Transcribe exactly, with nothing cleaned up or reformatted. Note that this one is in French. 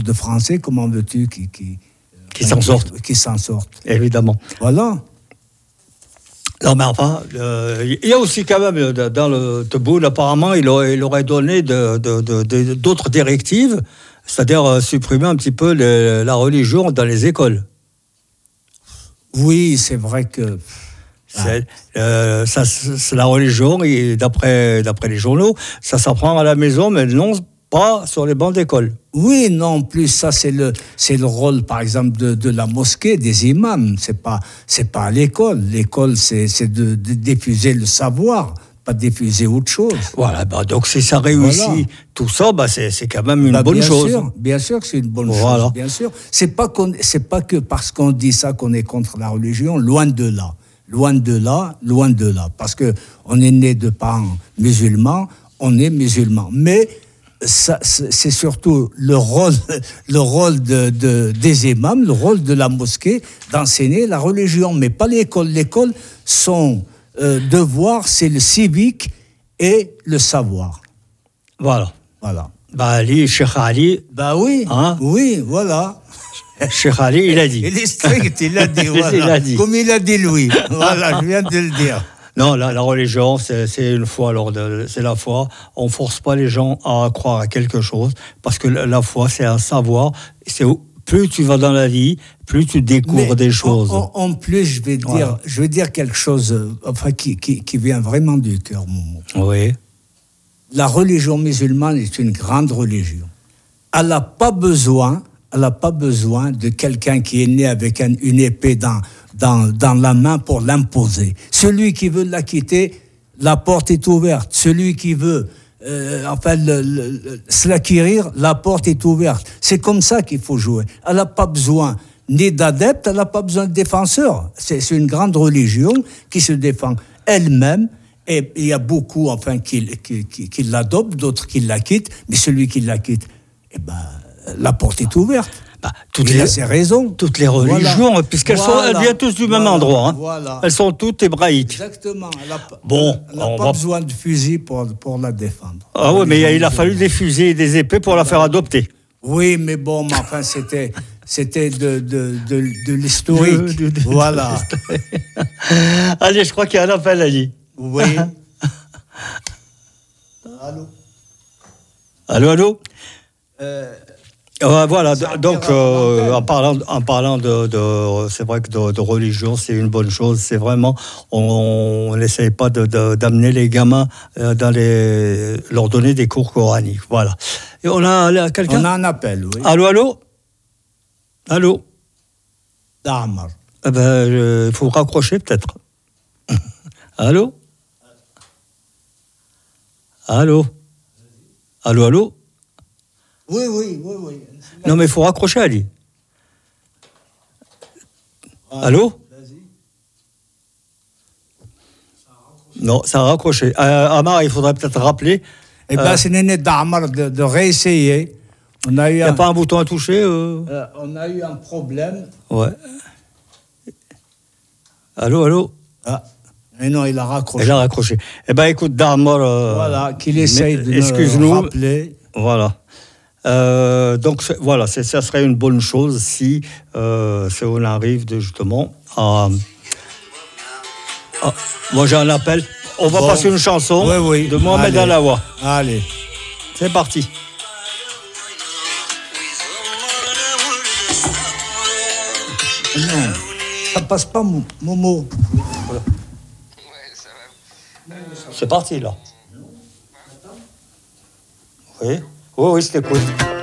de Français, comment veux-tu, qui, qui, qui s'en sortent. Qui, qui s'en sortent. Évidemment. Voilà. Non, mais enfin, euh, il y a aussi quand même, dans le Tebboune, apparemment, il aurait, il aurait donné de, de, de, de, d'autres directives, c'est-à-dire euh, supprimer un petit peu les, la religion dans les écoles. Oui, c'est vrai que... C'est, euh, ça, c'est la religion, et d'après, d'après les journaux, ça s'apprend à la maison, mais non pas sur les bancs d'école. Oui, non, en plus, ça, c'est le, c'est le rôle, par exemple, de, de la mosquée, des imams. C'est pas, c'est pas à l'école. L'école, c'est, c'est de, de diffuser le savoir, pas diffuser autre chose. Voilà, bah, donc si ça réussit, voilà. Tout ça, bah, c'est, c'est quand même une bah, bonne bien chose. Sûr, bien sûr que c'est une bonne voilà. chose, bien sûr. C'est pas, qu'on, c'est pas que parce qu'on dit ça qu'on est contre la religion, loin de là. Loin de là, loin de là. Parce qu'on est né de parents musulmans, on est musulmans. Mais ça, c'est surtout le rôle, le rôle de, de, des imams, le rôle de la mosquée d'enseigner la religion, mais pas l'école. L'école, son euh, devoir, c'est le civique et le savoir. Voilà. Voilà. Bah Ali, Cheikh Ali. Bah oui, hein? Oui, voilà. Cheikh Ali, il a dit. Il est strict, il a dit, voilà. Il a dit. Comme il a dit Louis. Voilà, je viens de le dire. Non, la, la religion, c'est, c'est une foi, alors de, c'est la foi. On ne force pas les gens à croire à quelque chose, parce que la, la foi, c'est un savoir. C'est, plus tu vas dans la vie, plus tu découvres Mais des choses. En, en, en plus, je vais, voilà. dire, je vais dire quelque chose euh, enfin, qui, qui, qui vient vraiment du cœur, Momo. Oui. La religion musulmane est une grande religion. Elle n'a pas besoin... Elle n'a pas besoin de quelqu'un qui est né avec un, une épée dans, dans, dans la main pour l'imposer. Celui qui veut la quitter, la porte est ouverte. Celui qui veut euh, enfin, le, le, le, se l'acquérir, la porte est ouverte. C'est comme ça qu'il faut jouer. Elle n'a pas besoin ni d'adeptes, elle n'a pas besoin de défenseurs. C'est, c'est une grande religion qui se défend elle-même. Et il y a beaucoup enfin, qui, qui, qui, qui l'adoptent, d'autres qui la quittent. Mais celui qui la quitte, eh ben... la porte est ouverte. Bah, toutes il les, a ses raisons. Toutes les religions, voilà. puisqu'elles voilà. sont, elles viennent tous du voilà. même endroit. Hein. Voilà. Elles sont toutes hébraïques. Exactement. Elle n'a bon, pas va... besoin de fusil pour, pour la défendre. Ah oui, mais il a fallu des fusils et des épées pour voilà. la faire adopter. Oui, mais bon, mais enfin, c'était, c'était de, de, de, de l'historique. De, de, de, voilà. De allez, je crois qu'il y a un appel, Ali. Oui. Allô. Allô, allô. Euh... Euh, voilà, donc euh, en parlant, en parlant de, de, c'est vrai que de, de religion, c'est une bonne chose. C'est vraiment, on n'essaye pas de, de, d'amener les gamins dans les, leur donner des cours coraniques. Voilà. Et on a quelqu'un. On a un appel, oui. Allô, allô, allô. Damar. Eh ben, il euh, faut raccrocher peut-être. Allô. Allô. Allô, allô. Oui, oui, oui, oui. Non, mais il faut raccrocher, Ali. Ah, allô. Vas-y. Non, ça a raccroché. Euh, Amar, il faudrait peut-être rappeler. Eh bien, euh, c'est Néné d'Amar de, de réessayer. Il n'y a un... pas un bouton à toucher euh... Euh, On a eu un problème. Ouais. Allô, allô. Ah. Mais non, il a raccroché. Il a raccroché. Eh bien, écoute, d'Amar... Euh... Voilà, qu'il essaye de excuse-nous. nous rappeler. Voilà. Euh, donc c'est, voilà, c'est, ça serait une bonne chose si, euh, si on arrive de, justement à, à... Moi j'ai un appel. On va bon. passer une chanson oui, oui. de Mohamed Alaoua. Allez. C'est parti. Non, ça passe pas, Momo. Voilà. C'est parti là. Oui. Oui, oui, je t'écoute.